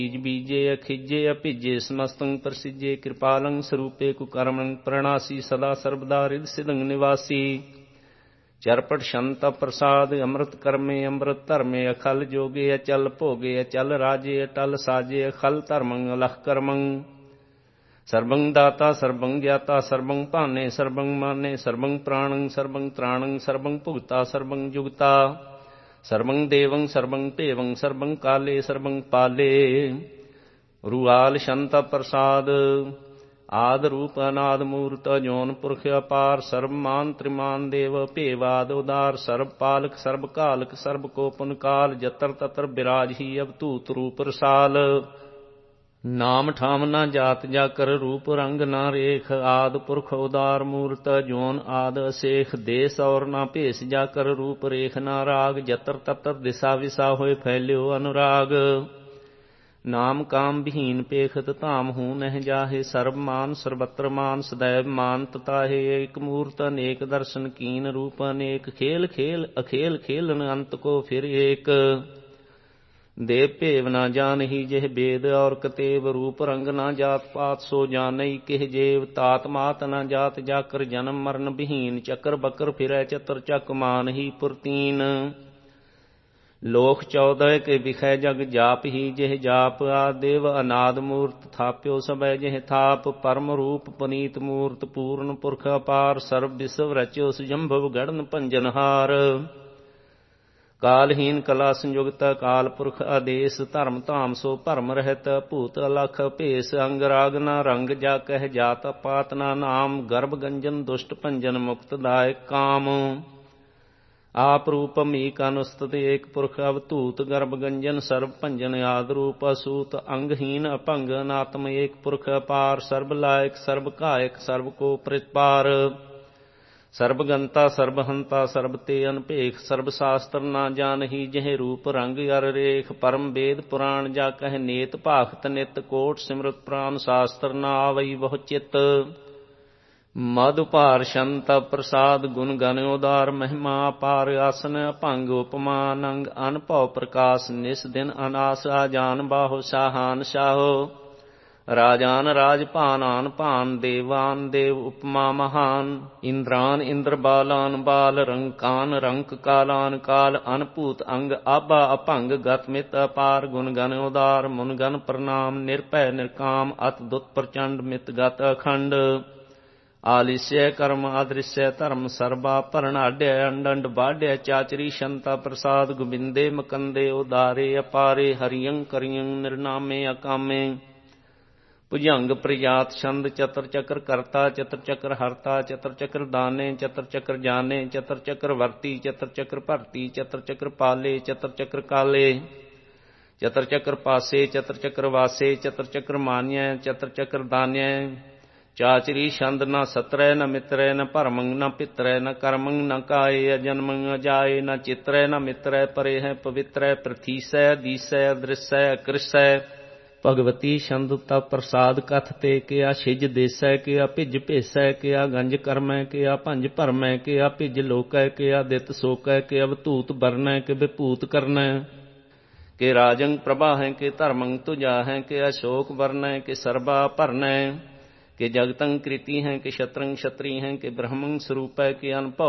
ਬੀਜ ਬੀਜੇ ਅਖਿਜੇ ਅਭਿਜੇ ਸਮਸਤੰ ਪ੍ਰਸਿਜੇ ਕਿਰਪਾਲੰ ਸਰੂਪੇ ਕੁਕਰਮੰ ਪ੍ਰਣਾਸੀ ਸਦਾ ਸਰਬਦਾ ਰਿਦ ਸਿਦੰ ਨਿਵਾਸੀ ਚਰਪਟ ਸ਼ੰਤ ਪ੍ਰਸਾਦ ਅੰਮ੍ਰਿਤ ਕਰਮੇ ਅੰਮ੍ਰਿਤ ਧਰਮੇ ਅਖਲ ਜੋਗੇ ਅਚਲ ਭੋਗੇ ਅਚਲ ਰਾਜੇ ਅਟਲ ਸਾਜੇ ਅਖਲ ਧਰਮੰ ਅਲਖ ਕਰਮੰ ਸਰਬੰ ਦਾਤਾ ਸਰਬੰ ਗਿਆਤਾ ਸਰਬੰ ਭਾਨੇ ਸਰਬੰ ਮਾਨੇ ਸਰਬੰ ਪ੍ਰਾਣੰ ਸਰਬੰ ਤ੍ਰਾਣੰ ਸਰਬੰ ਭੁਗਤਾ ਸਰਬੰ ਜੁਗਤਾ ਸਰਬੰ ਦੇਵੰ ਸਰਬੰ ਭੇਵੰ ਸਰਬੰ ਕਾਲੇ ਸਰਬੰ ਪਾਲੇ ਰੂਆਲ ਸ਼ੰਤ ਪ੍ਰਸਾਦ ਆਦ ਰੂਪ ਅਨਾਦ ਮੂਰਤ ਜੋਨ ਪੁਰਖ ਅਪਾਰ ਸਰਬ ਮਾਨ ਤ੍ਰਿਮਾਨ ਦੇਵ ਭੇਵਾਦ ਉਦਾਰ ਸਰਬ ਪਾਲਕ ਸਰਬ ਕਾਲਕ ਸਰਬ ਕੋਪਨ ਕਾਲ ਜਤਰ ਤਤਰ ਬਿਰਾਜਹੀ ਅਵਧੂਤ ਰੂਪ ਰਸਾਲ ਨਾਮ ਠਾਮ ਨਾ ਜਾਤ ਜਾਕਰ ਰੂਪ ਰੰਗ ਨਾ ਰੇਖ ਆਦ ਪੁਰਖ ਉਦਾਰ ਮੂਰਤ ਜੋਨ ਆਦ ਅਸੇਖ ਦੇਸ ਔਰ ਨਾ ਭੇਸ ਜਾਕਰ ਰੂਪ ਰੇਖ ਨਾ ਰਾਗ ਜਤਰ ਤਤਰ ਦਿਸਾ ਵਿਸਾ ਹੋਏ ਫੈਲਿਓ ਅਨੁਰਾਗ ਨਾਮ ਕਾਮ ਵਿਹੀਨ ਪੇਖਤ ਧਾਮ ਹੂੰ ਨਹਿ ਜਾਹੇ ਸਰਬ ਮਾਨ ਸਰਬਤਰ ਮਾਨ ਸदैव ਮਾਨ ਤਤਾਹੇ ਏਕ ਮੂਰਤ ਅਨੇਕ ਦਰਸ਼ਨ ਕੀਨ ਰੂਪ ਅਨੇਕ ਖੇਲ ਖੇਲ ਅਖੇਲ ਖੇਲਨ ਅੰਤ ਕੋ ਫਿਰ ਏਕ ਦੇਵ ਭੇਵ ਨਾ ਜਾਨਹੀ ਜਿਹ ਬੇਦ ਔਰ ਕਤੇਵ ਰੂਪ ਰੰਗ ਨਾ ਜਾਤ ਪਾਤ ਸੋ ਜਾਨਈ ਕਿਹ ਜੇਵ ਤਾਤ ਮਾਤ ਨਾ ਜਾਤ ਜਾਕਰ ਜਨਮ ਮਰਨ ਵਿਹੀਨ ਚੱਕਰ ਬੱਕਰ ਫਿਰੈ ਚਤਰ ਚੱਕ ਮਾਨਹੀ ਪੁਰਤੀਨ ਲੋਕ 14 ਕੇ ਵਿਖੈ ਜਗ ਜਾਪ ਹੀ ਜਿਹ ਜਾਪ ਆਦੇਵ ਅਨਾਦ ਮੂਰਤ ਥਾਪਿਓ ਸਭੈ ਜਿਹ ਥਾਪ ਪਰਮ ਰੂਪ ਪਨੀਤ ਮੂਰਤ ਪੂਰਨ ਪੁਰਖ ਅਪਾਰ ਸਰਬ ਵਿਸਵ ਰਚਿਓ ਸੁਜੰਭਵ ਗੜਨ ਭੰਜਨਹਾਰ ਕਾਲਹੀਨ ਕਲਾ ਸੰਯੁਗਤ ਕਾਲ ਪੁਰਖ ਆਦੇਸ ਧਰਮ ਧਾਮ ਸੋ ਭਰਮ ਰਹਿਤ ਭੂਤ ਅਲਖ ਭੇਸ ਅੰਗ ਰਾਗ ਨਾ ਰੰਗ ਜਾ ਕਹਿ ਜਾਤ ਪਾਤ ਨਾ ਨਾਮ ਗਰਭ ਗੰਜਨ ਦੁਸ਼ਟ ਭੰਜਨ ਮੁਕਤ ਦਾਇਕ ਕਾਮ ਆਪ ਰੂਪਮ ਏਕ ਅਨੁਸਤਿ ਏਕ ਪੁਰਖ ਅਵਧੂਤ ਗਰਭ ਗੰਜਨ ਸਰਬ ਭੰਜਨ ਆਦ ਰੂਪ ਅਸੂਤ ਅੰਗਹੀਨ ਅਭੰਗ ਅਨਾਤਮ ਏਕ ਪੁਰਖ ਅਪਾਰ ਸਰਬ ਲਾਇਕ ਸਰਬ ਕਾਇਕ ਸਰਬ ਕੋ ਪ੍ਰਿਤਪਾਰ ਸਰਬ ਗੰਤਾ ਸਰਬ ਹੰਤਾ ਸਰਬ ਤੇ ਅਨਭੇਖ ਸਰਬ ਸ਼ਾਸਤਰ ਨਾ ਜਾਣਹੀ ਜਿਹ ਰੂਪ ਰੰਗ ਅਰ ਰੇਖ ਪਰਮ ਵੇਦ ਪੁਰਾਣ ਜਾ ਕਹਿ ਨੇਤ ਭਾਖਤ ਨਿਤ ਕੋਟ ਸਿਮਰਤ ਪ੍ਰਾਨ ਸ਼ਾਸਤਰ ਨਾ ਆਵਈ ਬਹੁ ਚਿਤ ਮਦ ਭਾਰ ਸ਼ੰਤ ਪ੍ਰਸਾਦ ਗੁਣ ਗਨ ਉਦਾਰ ਮਹਿਮਾ ਅਪਾਰ ਆਸਨ ਅਭੰਗ ਉਪਮਾ ਨੰਗ ਅਨਭਉ ਪ੍ਰਕਾਸ਼ ਨਿਸ ਦਿਨ ਅਨਾਸ ਆਜਾਨ ਬਾਹੋ ਸ਼ਾਹਾਨ ਸ਼ਾਹੋ ਰਾਜਾਨ ਰਾਜ ਭਾਨਾਨ ਭਾਨ ਦੇਵਾਨ ਦੇਵ ਉਪਮਾ ਮਹਾਨ ਇੰਦਰਾਨ ਇੰਦਰ ਬਾਲਾਨ ਬਾਲ ਰੰਕਾਨ ਰੰਕ ਕਾਲਾਨ ਕਾਲ ਅਨਭੂਤ ਅੰਗ ਆਭਾ ਅਭੰਗ ਗਤ ਮਿਤ ਅਪਾਰ ਗੁਣ ਗਨ ਉਦਾਰ ਮੁਨ ਗਨ ਪ੍ਰਣਾਮ ਨਿਰਭੈ ਨਿਰਕਾਮ ਅਤ ਦੁਤ ਪ੍ਰਚੰਡ ਮਿਤ ਗਤ ਅਖੰਡ ਆਲਿਸਯ ਕਰਮ ਆਦ੍ਰਿਸਯ ਧਰਮ ਸਰਬਾ ਭਰਣਾਢਿਆ ਅੰਡੰਡ ਬਾਢਿਆ ਚਾਚਰੀ ਸ਼ੰਤਾ ਪ੍ਰਸਾਦ ਗੋਬਿੰਦੇ ਮਕੰਦੇ ਉਦਾਰੇ ਅਪਾਰੇ ਹਰਿਯੰ ਕਰਿਯੰ ਨਿਰਨਾਮੇ ਅਕਾਮੇ ਭੁਜੰਗ ਪ੍ਰਜਾਤ ਛੰਦ ਚਤਰ ਚੱਕਰ ਕਰਤਾ ਚਤਰ ਚੱਕਰ ਹਰਤਾ ਚਤਰ ਚੱਕਰ ਦਾਨੇ ਚਤਰ ਚੱਕਰ ਜਾਨੇ ਚਤਰ ਚੱਕਰ ਵਰਤੀ ਚਤਰ ਚੱਕਰ ਭਰਤੀ ਚਤਰ ਚੱਕਰ ਪਾਲੇ ਚਤਰ ਚੱਕਰ ਕਾਲੇ ਚਤਰ ਚੱਕਰ ਪਾਸੇ ਚਤਰ ਚੱਕਰ ਵਾਸੇ ਚਤਰ ਚੱਕਰ ਮਾਨਿਆ ਚਤਰ ਚੱਕਰ ਦਾਨਿਆ ਚਾਚਰੀ ਛੰਦ ਨਾ ਸਤਰੈ ਨ ਮਿਤਰੈ ਨ ਭਰਮੰ ਨ ਪਿਤਰੈ ਨ ਕਰਮੰ ਨ ਕਾਏ ਅਜਨਮੰ ਅਜਾਏ ਨ ਚਿਤਰੈ ਨ ਮਿਤਰੈ ਪਰੇ ਹੈ ਪਵਿੱਤਰੈ ਪ੍ਰਥੀਸੈ ਦੀਸੈ ਅਦ੍ਰਿਸੈ ਅਕ੍ਰਿਸੈ ਭਗਵਤੀ ਛੰਦ ਤਾ ਪ੍ਰਸਾਦ ਕਥ ਤੇ ਕਿਆ ਛਿਜ ਦੇਸੈ ਕਿਆ ਭਿਜ ਭੇਸੈ ਕਿਆ ਗੰਜ ਕਰਮੈ ਕਿਆ ਭੰਜ ਭਰਮੈ ਕਿਆ ਭਿਜ ਲੋਕੈ ਕਿਆ ਦਿੱਤ ਸੋਕੈ ਕਿ ਅਵਧੂਤ ਬਰਨੈ ਕਿ ਵਿਭੂਤ ਕਰਨੈ ਕਿ ਰਾਜੰ ਪ੍ਰਭਾ ਹੈ ਕਿ ਧਰਮੰ ਤੁਜਾ ਹੈ ਕਿ ਅਸ਼ੋਕ ਵਰਨੈ ਕਿ ਸਰਬਾ ਭਰਨੈ ਕਿ ਜਗਤੰ ਕ੍ਰਿਤੀ ਹੈ ਕਿ ਸ਼ਤਰੰ ਛਤਰੀ ਹੈ ਕਿ ਬ੍ਰਹਮੰ ਸਰੂਪੈ ਕਿ ਅਨਭਉ